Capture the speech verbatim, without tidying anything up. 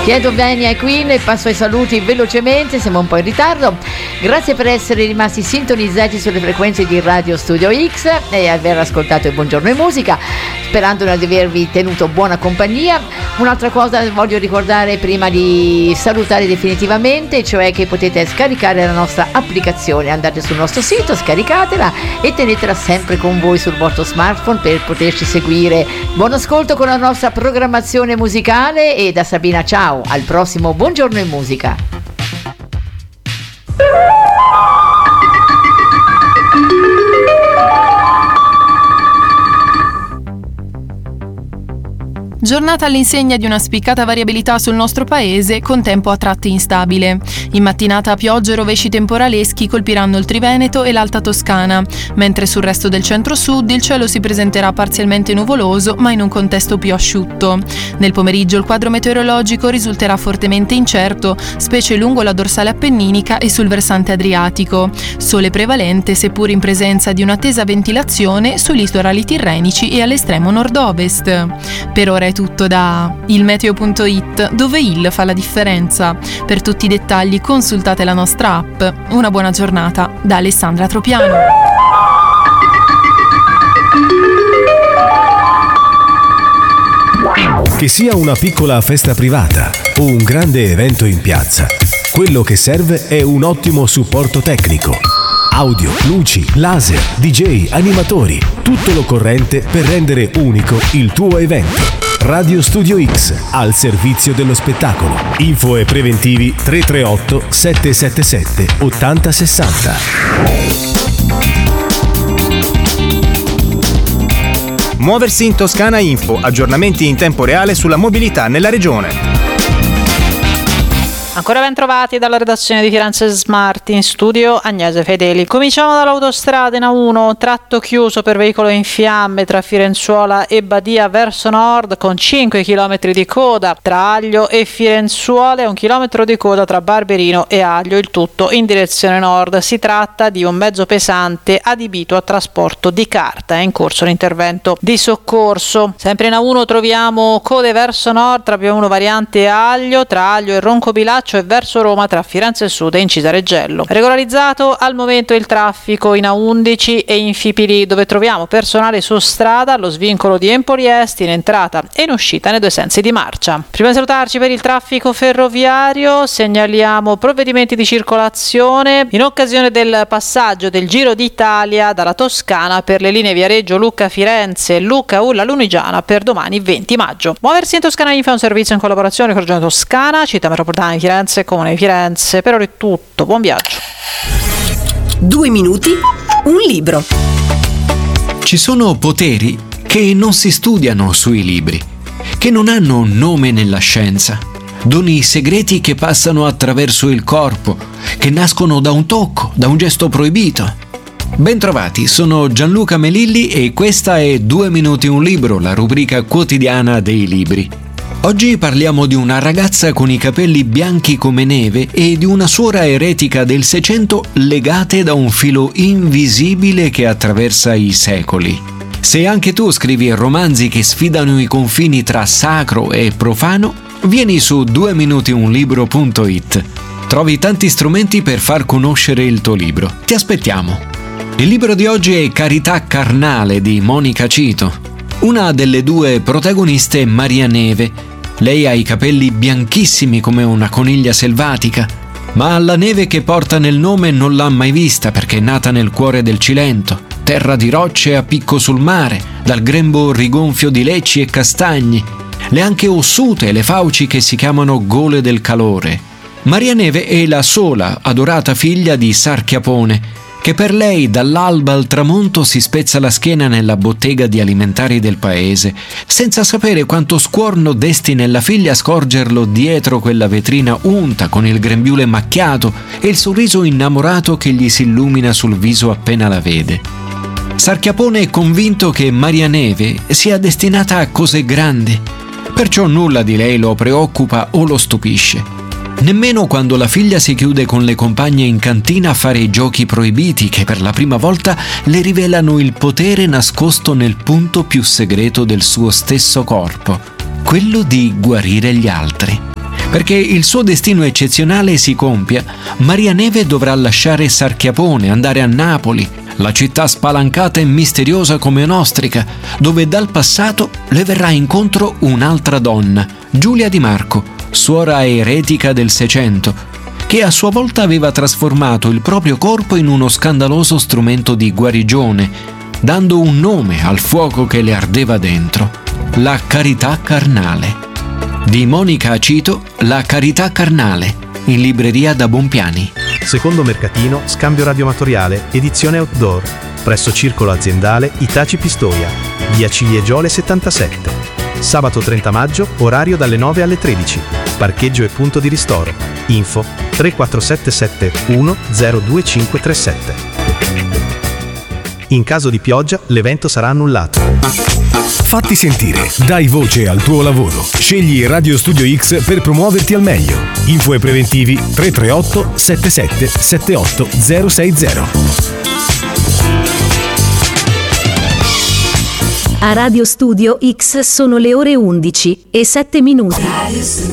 Chiedo Venia e Queen e passo ai saluti velocemente, siamo un po' in ritardo. Grazie per essere rimasti sintonizzati sulle frequenze di Radio Studio X e aver ascoltato il Buongiorno e Musica, sperando di avervi tenuto buona compagnia. Un'altra cosa voglio ricordare prima di salutare definitivamente, cioè che potete scaricare la nostra applicazione. Andate sul nostro sito, scaricatela e tenetela sempre con voi sul vostro smartphone per poterci seguire. Buon ascolto con la nostra programmazione musicale e da Sabina ciao, al prossimo Buongiorno e Musica. Giornata all'insegna di una spiccata variabilità sul nostro paese, con tempo a tratti instabile. In mattinata piogge e rovesci temporaleschi colpiranno il Triveneto e l'Alta Toscana, mentre sul resto del centro-sud il cielo si presenterà parzialmente nuvoloso, ma in un contesto più asciutto. Nel pomeriggio il quadro meteorologico risulterà fortemente incerto, specie lungo la dorsale appenninica e sul versante adriatico. Sole prevalente, seppur in presenza di una tesa ventilazione, sui litorali tirrenici e all'estremo nord-ovest. Per ora è tutto da il meteo punto it, dove il fa la differenza. Per tutti i dettagli consultate la nostra app. Una buona giornata da Alessandra Tropiano. Che sia una piccola festa privata o un grande evento in piazza, quello che serve è un ottimo supporto tecnico. Audio, luci, laser, D J, animatori, tutto l'occorrente per rendere unico il tuo evento. Radio Studio X, al servizio dello spettacolo. Info e preventivi tre tre otto sette sette sette otto zero sei zero. Muoversi in Toscana Info, aggiornamenti in tempo reale sulla mobilità nella regione. Ancora ben trovati dalla redazione di Firenze Smart, in studio Agnese Fedeli. Cominciamo dall'autostrada in A uno, tratto chiuso per veicolo in fiamme tra Firenzuola e Badia verso nord con cinque chilometri di coda tra Aglio e Firenzuola e un chilometro di coda tra Barberino e Aglio, il tutto in direzione nord. Si tratta di un mezzo pesante adibito a trasporto di carta, è in corso l'intervento di soccorso. Sempre in A uno troviamo code verso nord tra P uno variante Aglio, tra Aglio e Roncobilaccio e verso Roma tra Firenze Sud e Incisa Reggello. Regolarizzato al momento il traffico in A undici e in Fipili, dove troviamo personale su strada allo svincolo di Empoli Est in entrata e in uscita nei due sensi di marcia. Prima di salutarci per il traffico ferroviario segnaliamo provvedimenti di circolazione in occasione del passaggio del Giro d'Italia dalla Toscana per le linee Viareggio, Lucca, Firenze e Lucca, Ulla, Lunigiana per domani venti maggio. Muoversi in Toscana Info è un servizio in collaborazione con la Regione Toscana, Città Metropolitana di Firenze, Comune di Firenze. Per ora è tutto, buon viaggio. Due minuti, un libro. Ci sono poteri che non si studiano sui libri, che non hanno nome nella scienza, doni segreti che passano attraverso il corpo, che nascono da un tocco, da un gesto proibito. Bentrovati, sono Gianluca Melilli e questa è Due minuti un libro, la rubrica quotidiana dei libri. Oggi parliamo di una ragazza con i capelli bianchi come neve e di una suora eretica del Seicento legate da un filo invisibile che attraversa i secoli. Se anche tu scrivi romanzi che sfidano i confini tra sacro e profano, vieni su due minuti un libro punto it. Trovi tanti strumenti per far conoscere il tuo libro. Ti aspettiamo. Il libro di oggi è Carità carnale di Monica Cito. Una delle due protagoniste è Maria Neve. Lei ha i capelli bianchissimi come una coniglia selvatica, ma la neve che porta nel nome non l'ha mai vista perché è nata nel cuore del Cilento, terra di rocce a picco sul mare, dal grembo rigonfio di lecci e castagni, le anche ossute e le fauci che si chiamano gole del calore. Maria Neve è la sola adorata figlia di Sarchiapone, che per lei dall'alba al tramonto si spezza la schiena nella bottega di alimentari del paese, senza sapere quanto scuorno desti nella figlia scorgerlo dietro quella vetrina unta con il grembiule macchiato e il sorriso innamorato che gli si illumina sul viso appena la vede. Sarchiapone è convinto che Maria Neve sia destinata a cose grandi, perciò nulla di lei lo preoccupa o lo stupisce. Nemmeno quando la figlia si chiude con le compagne in cantina a fare i giochi proibiti che per la prima volta le rivelano il potere nascosto nel punto più segreto del suo stesso corpo, quello di guarire gli altri. Perché il suo destino eccezionale si compia, Maria Neve dovrà lasciare Sarchiapone, andare a Napoli, la città spalancata e misteriosa come un'ostrica, dove dal passato le verrà incontro un'altra donna, Giulia Di Marco, suora eretica del Seicento, che a sua volta aveva trasformato il proprio corpo in uno scandaloso strumento di guarigione, dando un nome al fuoco che le ardeva dentro: la carità carnale. Di Monica Acito, La carità carnale, in libreria da Bompiani. Secondo mercatino, scambio radioamatoriale, edizione outdoor, presso Circolo Aziendale Itaci Pistoia, via Ciliegiole settantasette. Sabato trenta maggio, orario dalle nove alle tredici. Parcheggio e punto di ristoro. Info tre quattro sette sette uno zero due cinque tre sette. In caso di pioggia, l'evento sarà annullato. Fatti sentire, dai voce al tuo lavoro. Scegli Radio Studio X per promuoverti al meglio. Info e preventivi tre tre otto sette sette sette otto zero sei zero. A Radio Studio X sono le ore undici e sette minuti.